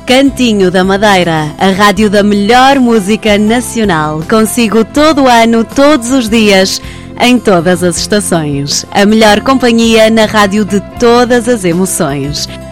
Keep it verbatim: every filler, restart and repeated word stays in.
Cantinho da Madeira, a rádio da melhor música nacional, consigo todo o ano, todos os dias, em todas as estações. A melhor companhia na rádio de todas as emoções.